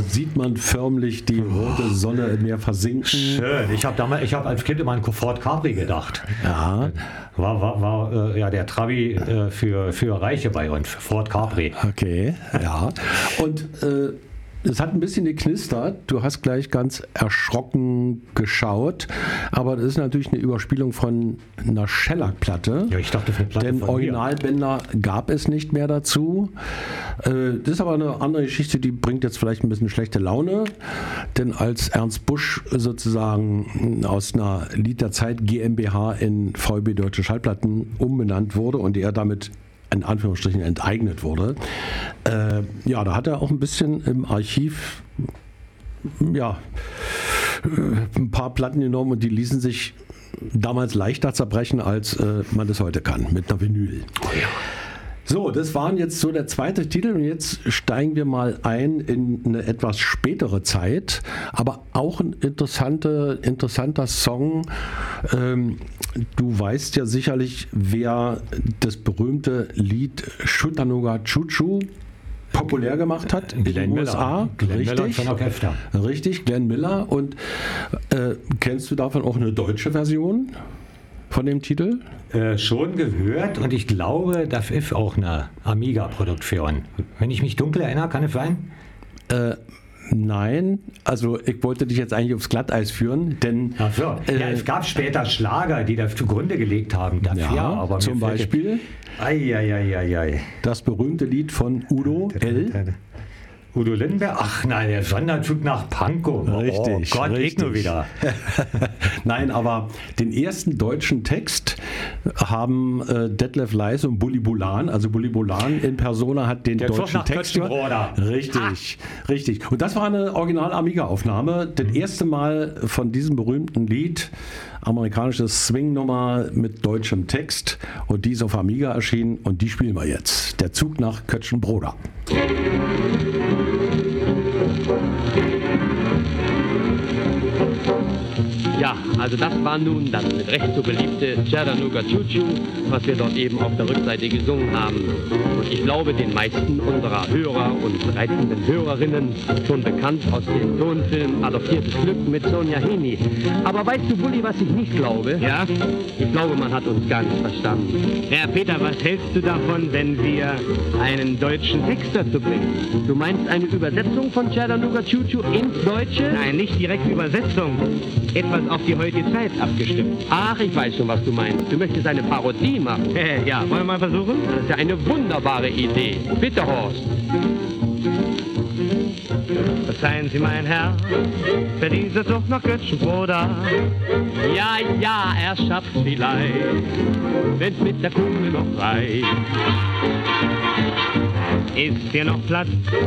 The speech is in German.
sieht man förmlich die rote Sonne im Meer versinken. Schön. Ich habe als Kind immer an Ford Capri gedacht. Ja. War ja der Trabi für Reiche bei uns, Ford Capri. Okay, ja. Und es hat ein bisschen geknistert. Du hast gleich ganz erschrocken geschaut. Aber das ist natürlich eine Überspielung von einer Shellac-Platte. Ja, ich dachte, für eine Platte Den von mir. Originalbänder gab es nicht mehr dazu. Das ist aber eine andere Geschichte, die bringt jetzt vielleicht ein bisschen schlechte Laune. Denn als Ernst Busch sozusagen aus einer Lied der Zeit GmbH in VEB Deutsche Schallplatten umbenannt wurde und er damit in Anführungsstrichen enteignet wurde, ja, da hat er auch ein bisschen im Archiv ein paar Platten genommen und die ließen sich damals leichter zerbrechen, als man das heute kann, mit einer Vinyl. So, das waren jetzt so der zweite Titel und jetzt steigen wir mal ein in eine etwas spätere Zeit, aber auch ein interessanter Song. Du weißt ja sicherlich, wer das berühmte Lied Chattanooga Choo Choo populär gemacht hat in den USA. Glenn Miller und John Orchester. Richtig, Glenn Miller. Und kennst du davon auch eine deutsche Version von dem Titel? Schon gehört und ich glaube, das ist auch eine Amiga-Produktion. Wenn ich mich dunkel erinnere, kann es sein? Nein, also ich wollte dich jetzt eigentlich aufs Glatteis führen, denn... Ach so. Ja, es gab später Schlager, die das zugrunde gelegt haben dafür. Ja, aber zum Beispiel das berühmte Lied von Udo L. Udo Lindenberg? Ach nein, der Sonderzug nach Pankow. Richtig. Oh Gott, richtig. ich nur wieder. Nein, aber den ersten deutschen Text haben Detlef Leise und Bully Bolan, also Bully Bolan in Persona hat den Der deutschen Text gemacht. Richtig, richtig. Und das war eine Original-Amiga-Aufnahme. Das erste Mal von diesem berühmten Lied, amerikanische Swing-Nummer mit deutschem Text. Und die ist auf Amiga erschienen und die spielen wir jetzt. Der Zug nach Kötschenbroda. Ja, also das war nun das mit Recht so beliebte Chattanooga Choo Choo, was wir dort eben auf der Rückseite gesungen haben. Und ich glaube, den meisten unserer Hörer und reizenden Hörerinnen schon bekannt aus dem Tonfilm Adoptiertes Glück mit Sonja Henie. Aber weißt du, Bulli, was ich nicht glaube? Ja? Ich glaube, man hat uns gar nicht verstanden. Herr Peter, was hältst du davon, wenn wir einen deutschen Text dazu bringen? Du meinst eine Übersetzung von Chattanooga Choo Choo ins Deutsche? Nein, nicht direkt Übersetzung. Etwas auf die heutige Zeit abgestimmt. Ach, ich weiß schon, was du meinst. Du möchtest eine Parodie machen. Ja, wollen wir mal versuchen? Das ist ja eine wunderbare Idee. Bitte, Horst. Verzeihen Sie, mein Herr, für diese Flucht nach Kötschenbroda. Ja, ja, er schafft vielleicht, wenn's mit der Kugel noch reicht. Ist hier noch Platz